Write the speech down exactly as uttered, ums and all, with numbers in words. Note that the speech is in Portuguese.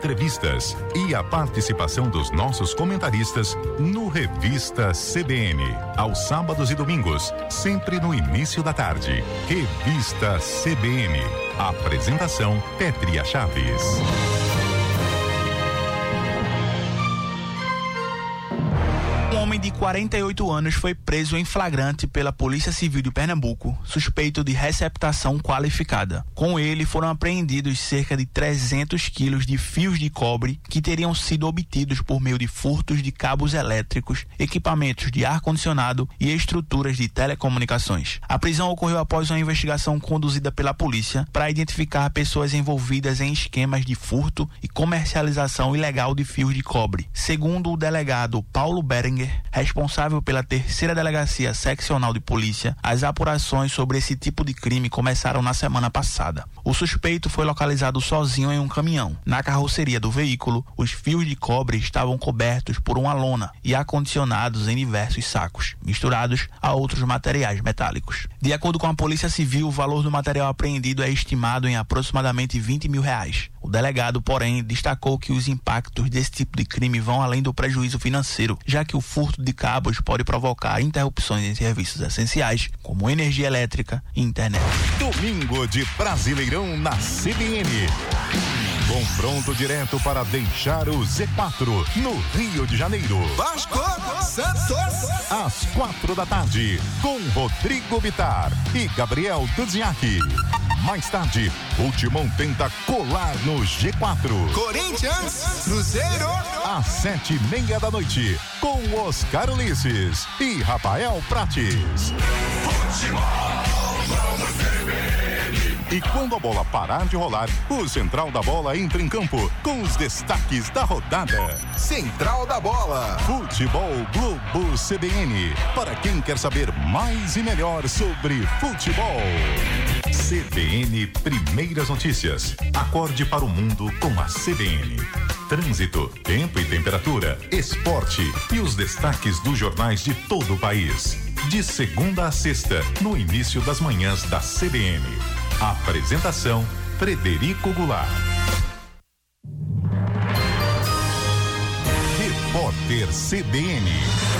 entrevistas e a participação dos nossos comentaristas no Revista C B N, aos sábados e domingos, sempre no início da tarde. Revista C B N. Apresentação Pétria Chaves. Um homem de quarenta e oito anos foi preso em flagrante pela Polícia Civil de Pernambuco, suspeito de receptação qualificada. Com ele foram apreendidos cerca de trezentos quilos de fios de cobre que teriam sido obtidos por meio de furtos de cabos elétricos, equipamentos de ar-condicionado e estruturas de telecomunicações. A prisão ocorreu após uma investigação conduzida pela polícia para identificar pessoas envolvidas em esquemas de furto e comercialização ilegal de fios de cobre. Segundo o delegado Paulo Berenguer, responsável pela terceira delegacia seccional de polícia, as apurações sobre esse tipo de crime começaram na semana passada. O suspeito foi localizado sozinho em um caminhão. Na carroceria do veículo, os fios de cobre estavam cobertos por uma lona e acondicionados em diversos sacos, misturados a outros materiais metálicos. De acordo com a Polícia Civil, o valor do material apreendido é estimado em aproximadamente vinte mil reais. O delegado, porém, destacou que os impactos desse tipo de crime vão além do prejuízo financeiro, já que o furto de cabos pode provocar interrupções em serviços essenciais, como energia elétrica e internet. Domingo de Brasileirão na C B N. Confronto direto para deixar o Z quatro no Rio de Janeiro. Vasco, Santos. Às quatro da tarde, com Rodrigo Bittar e Gabriel Tudziak. Mais tarde, o Timão tenta colar no G quatro. Corinthians, Cruzeiro. Às sete e meia da noite, com Oscar Ulisses e Rafael Prates. E quando a bola parar de rolar, o Central da Bola entra em campo com os destaques da rodada. Central da Bola. Futebol Globo C B N. Para quem quer saber mais e melhor sobre futebol. C B N Primeiras Notícias. Acorde para o mundo com a C B N. Trânsito, tempo e temperatura, esporte e os destaques dos jornais de todo o país. De segunda a sexta, no início das manhãs da C B N. Apresentação, Frederico Goulart. Repórter C B N.